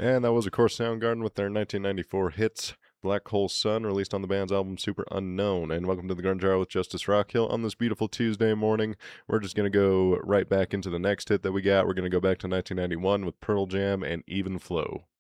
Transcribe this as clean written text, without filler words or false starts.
And that was, of course, Soundgarden with their 1994 hits, Black Hole Sun, released on the band's album Super Unknown. And welcome to the Grunge Hour with Justice Rockhill on this beautiful Tuesday morning. We're just going to go right back into the next hit that we got. We're going to go back to 1991 with Pearl Jam and Even Flow.